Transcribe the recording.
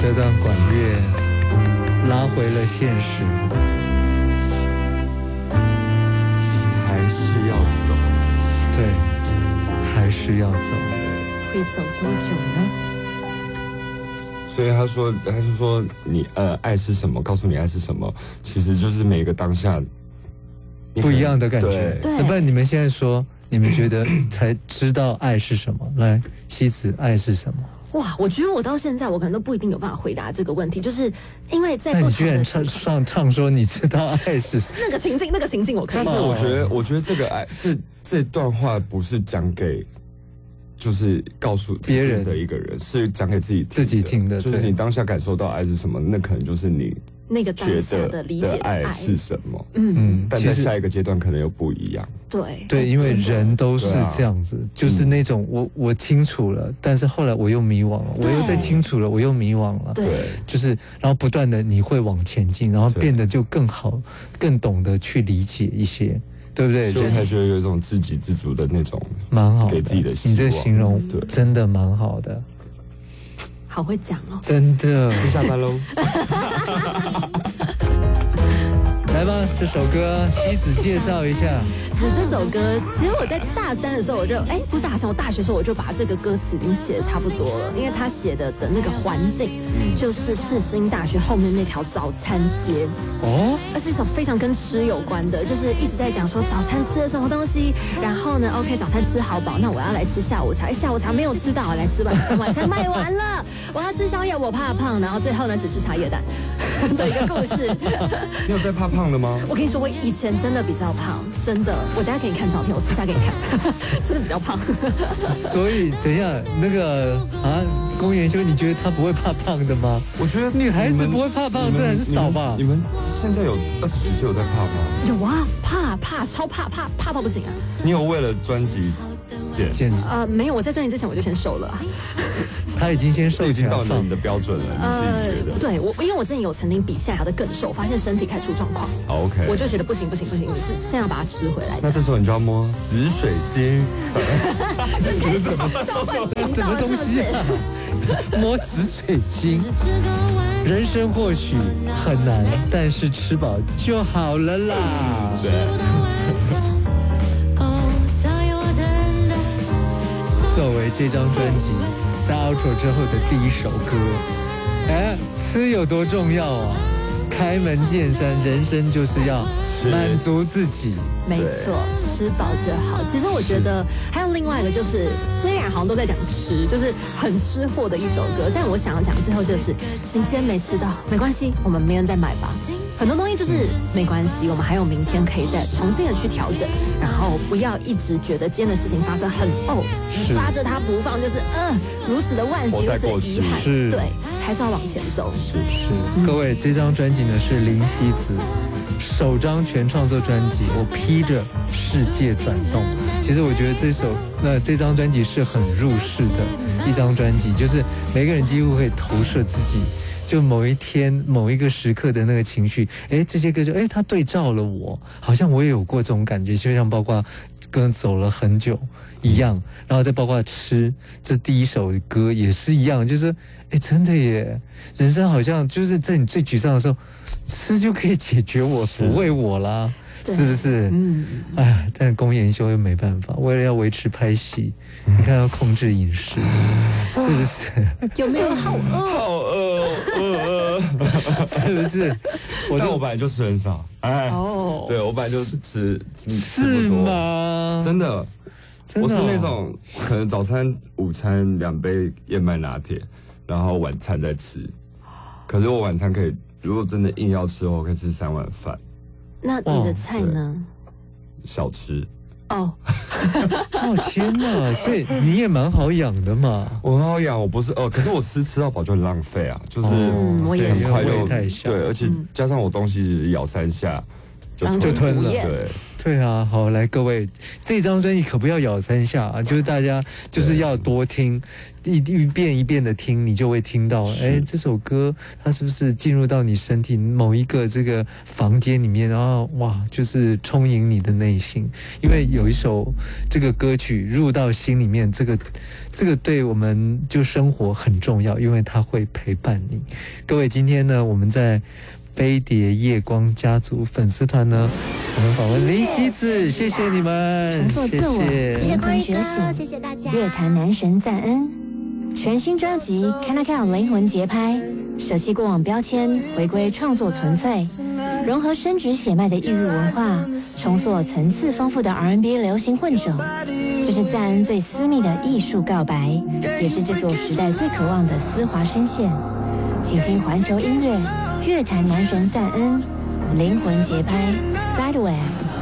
这段管乐拉回了现实， 还是要走， 对，还是要走。 会走多久呢？ 所以他是说你爱是什么？告诉你爱是什么，其实就是每个当下不一样的感觉。 对， 要不然你们现在说，你们觉得才知道爱是什么？来，西子，爱是什么？ 哇，我觉得我到现在我可能都不一定有办法回答这个问题，就是因为在那不同的你居然唱说你知道爱是那个情境我可以。 但是我觉得这个爱这段话不是讲给。就是告诉别人的一个人，是讲给自己听的，就是你当下感受到爱是什么，那可能就是你那个当下的理解的爱是什么。但在下一个阶段可能又不一样。 对， 因为人都是这样子，就是那种我清楚了，但是后来我又迷惘了，我又再清楚了，我又迷惘了。 对， 就是然后不断的你会往前进，然后变得就更好，更懂得去理解一些。对不对？ 所以我才觉得有一种自给自足的那种， 蛮好的， 给自己的希望。 你这形容真的蛮好的， 好会讲哦， 真的。 下班喽。 来吧，这首歌西子介绍一下。 其实这首歌，其实我在大三的时候，不是大三，我大学的时候我就把这个歌词已经写得差不多了，因为他写的那个环境，就是世新大学后面那条早餐街。而是一首非常跟吃有关的，就是一直在讲说早餐吃了什么东西，然后呢 ，OK， 早餐吃好饱，那我要来吃下午茶，下午茶没有吃到，来吃晚餐，晚餐卖完了，我要吃宵夜，我怕胖，然后最后呢只吃茶叶蛋的一个故事。 你有在怕胖的吗？ 我跟你说，我以前真的比较胖，真的，我等下给你看照片，我私下给你看，真的比较胖。 所以等一下那个公研修，你觉得他不会怕胖的吗？ 我觉得女孩子不会怕胖，这很少吧？ 你们现在有20几岁有在怕吗？ 有啊，怕，超怕到不行啊！ 你有为了专辑减？ 没有，我在专辑之前我就先瘦了。 他已经先瘦， 已经到你的标准了，你自己觉得？ 对，因为我之前有曾经比现在还要更瘦，发现身体开始出状况。 好 OK， 我就觉得不行，你现在要把它吃回来。 那这时候你就要摸紫水晶。 什么东西啊？摸紫水晶。人生或许很难，但是吃饱就好了啦。 对。 作为这张专辑在 outro 之后的第一首歌，吃有多重要啊？开门见山，人生就是要满足自己。 没错，吃饱就好。其实我觉得还有另外一个，就是虽然好像都在讲吃，就是很吃货的一首歌，但我想要讲最后就是，你今天没吃到没关系，我们明天再买吧。很多东西就是没关系，我们还有明天可以再重新的去调整，然后不要一直觉得今天的事情发生很抓着它不放，就是如此的惋惜，如此的遗憾，对，还是要往前走。 是。各位，这张专辑呢是林夕子首张全创作专辑，我披着世界转动。其实我觉得这张专辑是很入世的一张专辑，就是每个人几乎可以投射自己，就某一天某一个时刻的那个情绪，这些歌就它对照了我，好像我也有过这种感觉，就像包括跟走了很久一样，然后再包括吃，这第一首歌也是一样，就是真的耶，人生好像就是在你最沮丧的时候，吃就可以解决我，抚慰我啦，是不是？但公研修又没办法，为了要维持拍戏，你看要控制饮食，是不是？ 有没有好饿？ 是不是？ 但我本来就吃很少，对我本来就吃不多吗？真的，我是那种可能早餐、午餐2杯燕麦拿铁，然后晚餐再吃。可是我晚餐可以，如果真的硬要吃，我可以吃3碗饭。 那你的菜呢？ 小吃。 天哪！所以你也蛮好养的嘛。 我很好养，我不是可是我吃到饱就很浪费啊，就是我也很快就太小， 对，而且加上我东西咬3下， 就吞了。对啊，好，来各位，这张专辑可不要咬3下啊，就是大家就是要多听，一遍一遍的听，你就会听到，哎，这首歌它是不是进入到你身体某一个这个房间里面，然后哇，就是充盈你的内心。因为有一首这个歌曲入到心里面，这个对我们就生活很重要，因为它会陪伴你。各位，今天呢，我们在飞碟夜光家族粉丝团呢，我们访问林夕子，谢谢你们， 重塑自我，谢谢同学醒，谢谢大家。乐坛男神赞恩，全新专辑《Can I Count 灵魂节拍》，舍弃过往标签，回归创作纯粹，融合深植血脉的异域文化，重塑层次丰富的 R&B 流行混种。这是赞恩最私密的艺术告白，也是这座时代最渴望的丝滑声线。请听环球音乐乐坛男神赞恩灵魂节拍 Sideways。